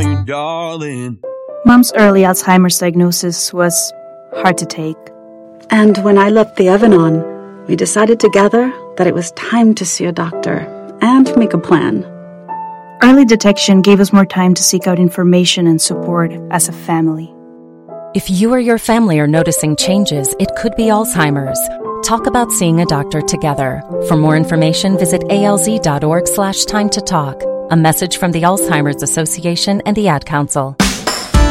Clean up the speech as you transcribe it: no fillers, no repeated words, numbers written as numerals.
you, darling. Mom's early Alzheimer's diagnosis was hard to take. And when I left the oven on, we decided together that it was time to see a doctor and make a plan. Early detection gave us more time to seek out information and support as a family. If you or your family are noticing changes, it could be Alzheimer's. Talk about seeing a doctor together. For more information, visit alz.org/time to talk. A message from the Alzheimer's Association and the Ad Council.